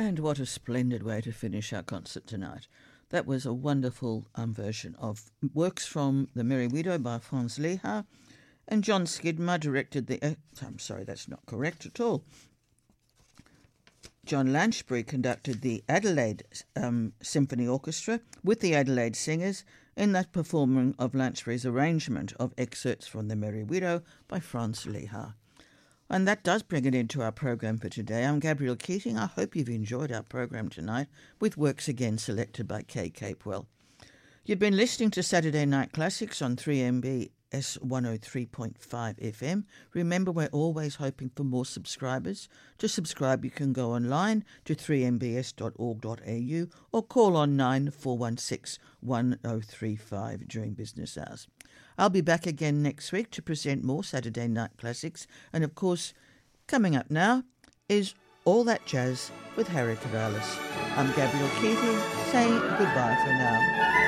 And what a splendid way to finish our concert tonight. That was a wonderful version of Works from the Merry Widow by Franz Lehár, and John Skidmore directed the... I'm sorry, that's not correct at all. John Lanchbury conducted the Adelaide Symphony Orchestra with the Adelaide Singers in that performing of Lanchbury's arrangement of excerpts from The Merry Widow by Franz Lehár. And that does bring it into our program for today. I'm Gabrielle Keating. I hope you've enjoyed our program tonight with works again selected by Kay Capewell. You've been listening to Saturday Night Classics on 3MBS 103.5 FM. Remember, we're always hoping for more subscribers. To subscribe, you can go online to 3mbs.org.au or call on 9416 1035 during business hours. I'll be back again next week to present more Saturday Night Classics. And of course, coming up now is All That Jazz with Harry Corrales. I'm Gabrielle Keating saying goodbye for now.